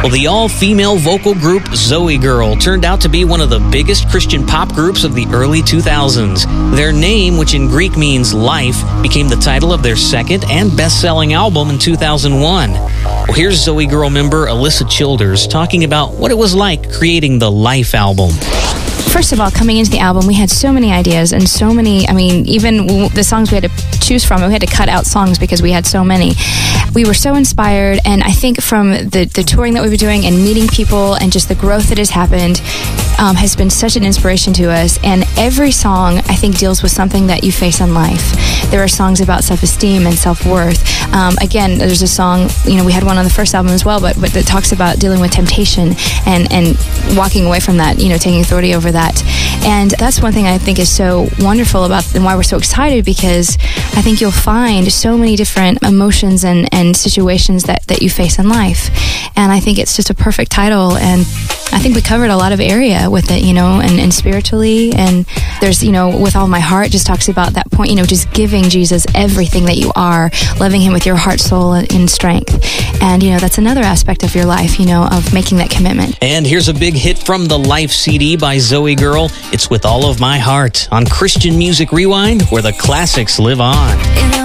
Well, the all-female vocal group Zoe Girl turned out to be one of the biggest Christian pop groups of the early 2000s. Their name, which in Greek means life, became the title of their second and best-selling album in 2001. Well, here's Zoe Girl member Alyssa Childers talking about what it was like creating the Life album. First of all, coming into the album, we had so many ideas and so many, even the songs we had to choose from, we had to cut out songs because we had so many. We were so inspired, and I think from the touring that we've been doing and meeting people and just the growth that has happened has been such an inspiration to us. And every song, I think, deals with something that you face in life. There are songs about self-esteem and self-worth. Again, there's a song, we had one on the first album as well, but that talks about dealing with temptation and walking away from that, taking authority over that. And that's one thing I think is so wonderful about and why we're so excited, because I think you'll find so many different emotions and situations that you face in life. And I think it's just a perfect title, and I think we covered a lot of area with it, and spiritually, and there's, with all my heart just talks about that point, just giving Jesus everything that you are, loving him with your heart, soul, and strength. And, that's another aspect of your life, of making that commitment. And here's a big hit from the Life CD by Zoe Girl. It's With All of My Heart on Christian Music Rewind, where the classics live on.